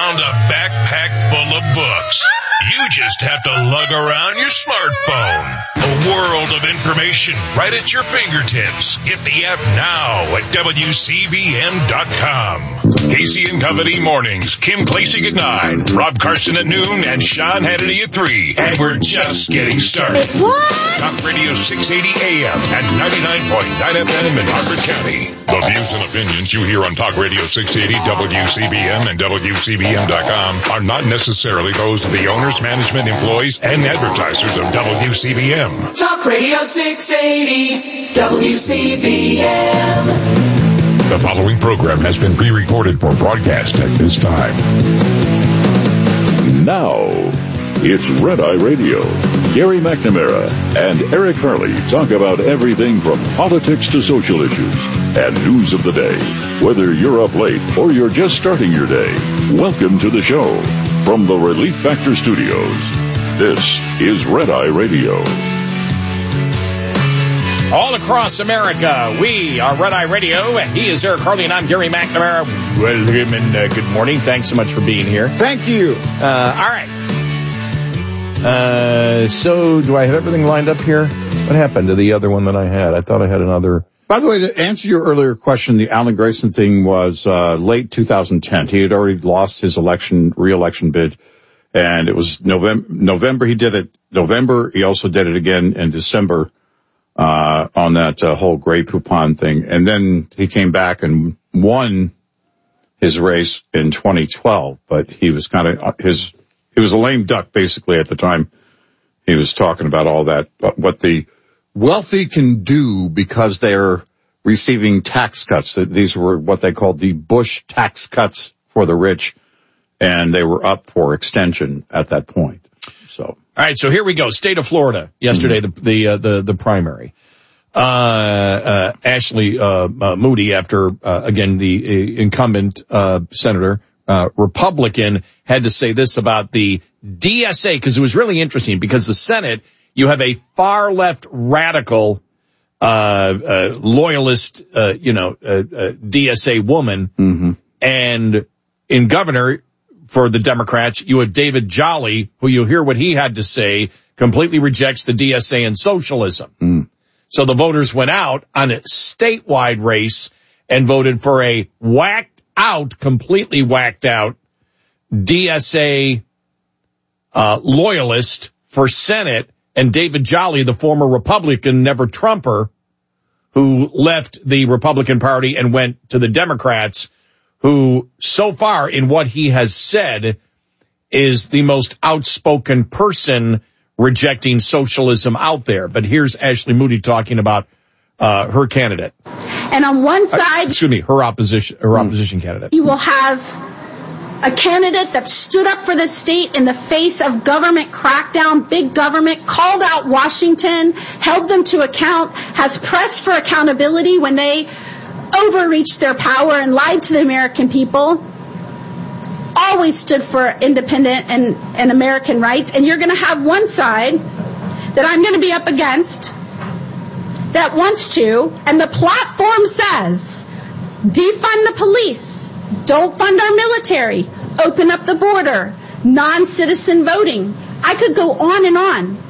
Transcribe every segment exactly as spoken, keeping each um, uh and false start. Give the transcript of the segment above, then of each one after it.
found a backpack full of books. You just have to lug around your smartphone. A world of information right at your fingertips. Get the app now at W C B M dot com. Casey and Company Mornings. Kim Klacik at nine, Rob Carson at noon, and Sean Hannity at three. And we're just getting started. What? Talk Radio six eighty A M and ninety-nine point nine F M in Harford County. The views and opinions you hear on Talk Radio six eighty, W C B M, and W C B M dot com are not necessarily those of the owners, management, employees, and advertisers of W C B M. Talk Radio six eighty, W C B M. The following program has been pre-recorded for broadcast at this time. Now, it's Red Eye Radio. Gary McNamara and Eric Harley talk about everything from politics to social issues and news of the day. Whether you're up late or you're just starting your day, welcome to the show. From the Relief Factor Studios, this is Red Eye Radio. All across America, we are Red Eye Radio. He is Eric Harley, and I'm Gary McNamara. Welcome and uh, good morning. Thanks so much for being here. Thank you. Uh, all right. Uh, so, do I have everything lined up here? What happened to the other one that I had? I thought I had another. By the way, to answer your earlier question, the Alan Grayson thing was uh late two thousand ten. He had already lost his election, re-election bid, and it was November. November he did it. November he also did it again in December. Uh, on that uh, whole Grey Poupon thing. And then he came back and won his race in twenty twelve, but he was kind of, his, he was a lame duck basically at the time. He was talking about all that, what the wealthy can do because they're receiving tax cuts. These were what they called the Bush tax cuts for the rich, and they were up for extension at that point. So. All right, so here we go. State of Florida. Yesterday, mm-hmm. the the uh, the the primary. Uh, uh, Ashley uh, uh, Moody, after uh, again the uh, incumbent uh, senator, uh, Republican, had to say this about the D S A, because it was really interesting. Because the Senate, you have a far left radical uh, uh loyalist, uh, you know, uh, uh, D S A woman, mm-hmm. and in governor. For the Democrats, you have David Jolly, who you'll hear what he had to say, completely rejects the D S A and socialism. Mm. So the voters went out on a statewide race and voted for a whacked out, completely whacked out D S A uh, loyalist for Senate, and David Jolly, the former Republican, never Trumper, who left the Republican Party and went to the Democrats, who so far in what he has said is the most outspoken person rejecting socialism out there. But here's Ashley Moody talking about uh, her candidate. And on one side, uh, excuse me, her opposition, her opposition candidate. You will have a candidate that stood up for the state in the face of government crackdown, big government, called out Washington, held them to account, has pressed for accountability when they overreached their power and lied to the American people, always stood for independent and, and American rights. And you're going to have one side that I'm going to be up against that wants to, and the platform says, defund the police, don't fund our military, open up the border, non-citizen voting. I could go on and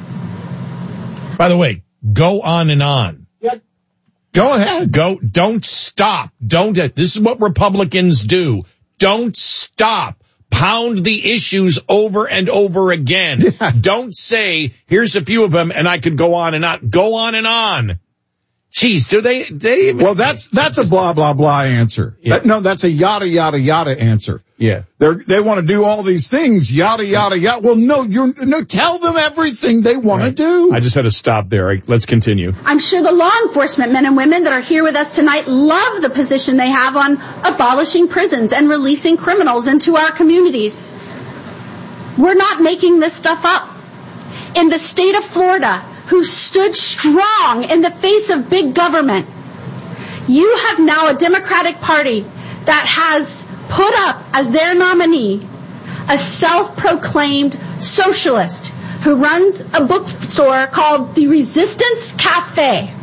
on. By the way, go on and on. Go ahead. Go. Don't stop. Don't. This is what Republicans do. Don't stop. Pound the issues over and over again. Yeah. Don't say, here's a few of them, and I could go on and on. Go on and on. Jeez, do they, they even... Well, that's, that's a blah, blah, blah answer. Yeah. That, no, that's a yada, yada, yada answer. Yeah. They're, they want to do all these things, yada, yada, yada. Well, no, you're, no, tell them everything they want right. to do. I just had to stop there. Right, let's continue. I'm sure the law enforcement men and women that are here with us tonight love the position they have on abolishing prisons and releasing criminals into our communities. We're not making this stuff up. In the state of Florida, who stood strong in the face of big government, you have now a Democratic Party that has put up as their nominee a self-proclaimed socialist who runs a bookstore called the Resistance Cafe.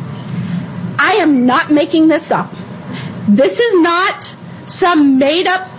I am not making this up. This is not some made-up